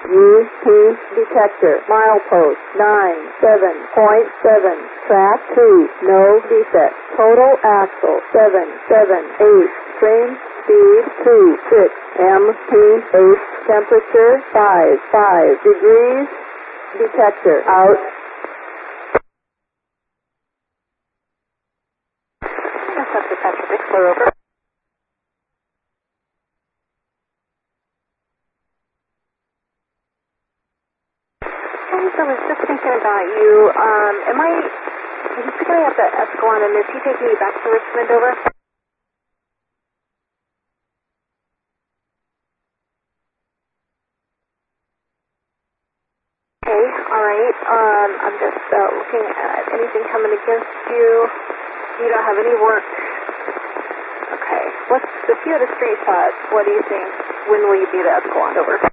UP detector. Milepost 97.7. Track 2. No defect. Total axle 778. Train speed 26. MPH temperature 5 degrees. Detector out. Dr. Patrick Bixler, over. Hey, so I was just thinking about you. He's picking up at Escalon, and is he taking you back to Richmond, over? Okay, alright. I'm just looking at anything coming against you. You don't have any work. Okay. If you had a straight shot, what do you think? When will you be at Escalon, over?